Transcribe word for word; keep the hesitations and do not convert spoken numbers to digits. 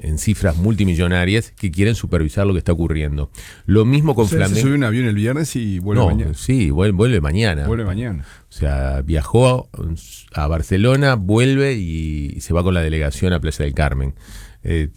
en cifras multimillonarias que quieren supervisar lo que está ocurriendo. Lo mismo con o sea, Flamengo. Se subió un avión el viernes y vuelve no, mañana. Sí, vuelve, vuelve mañana. Vuelve mañana. O sea, viajó a Barcelona, vuelve y se va con la delegación a Playa del Carmen. Eh,